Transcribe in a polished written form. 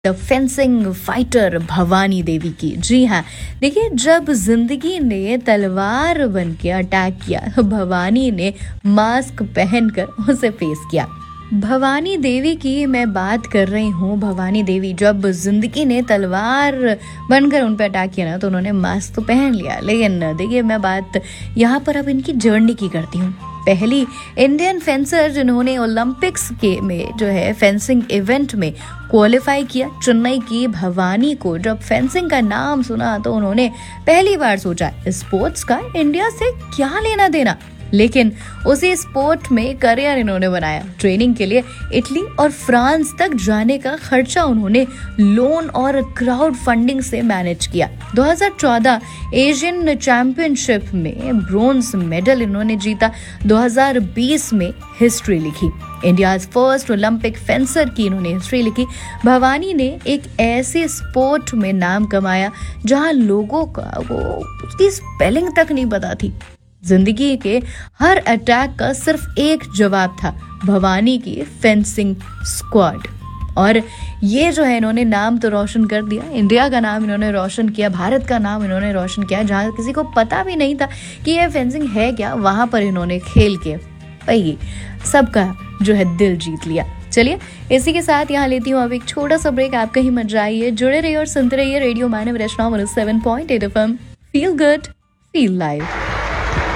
The fencing fighter Bhavani Devi की। जी हाँ, देखिए जब जिंदगी ने तलवार बन के अटैक किया तो भवानी ने मास्क पहनकर उसे फेस किया। भवानी देवी की मैं बात कर रही हूँ। भवानी देवी जब जिंदगी ने तलवार बनकर उन पर अटैक किया ना तो उन्होंने मास्क तो पहन लिया, लेकिन देखिए मैं बात यहाँ पर अब इनकी जर्नी की करती हूँ। पहली इंडियन फेंसर जिन्होंने ओलंपिक्स के में जो है फेंसिंग इवेंट में क्वालिफाई किया, चेन्नई की भवानी को जब फेंसिंग का नाम सुना तो उन्होंने पहली बार सोचा स्पोर्ट्स का इंडिया से क्या लेना देना, लेकिन उसी स्पोर्ट में करियर इन्होंने बनाया। ट्रेनिंग के लिए इटली और फ्रांस तक जाने का खर्चा उन्होंने लोन और क्राउड फंडिंग से मैनेज किया। 2014 एशियन चैंपियनशिप में ब्रोंज मेडल इन्होंने जीता। 2020 में हिस्ट्री लिखी, इंडिया फर्स्ट ओलंपिक फेंसर की इन्होंने हिस्ट्री लिखी। भवानी ने एक ऐसे स्पोर्ट में नाम कमाया जहां लोगों का वो उसकी स्पेलिंग तक नहीं पता थी। जिंदगी के हर अटैक का सिर्फ एक जवाब था, भवानी की फेंसिंग स्क्वाड। और ये जो है इन्होंने नाम तो रोशन कर दिया, इंडिया का नाम इन्होंने रोशन किया, भारत का नाम इन्होंने रोशन किया। जहाँ किसी को पता भी नहीं था कि ये फेंसिंग है क्या, वहां पर इन्होंने खेल के वही सबका जो है दिल जीत लिया। चलिए इसी के साथ यहाँ लेती हूँ अब एक छोटा सा ब्रेक। आप कहीं मत जाइए, जुड़े रहिए और सुनते रहिए रेडियो मानव रचना 107.8 FM। Feel good, feel live.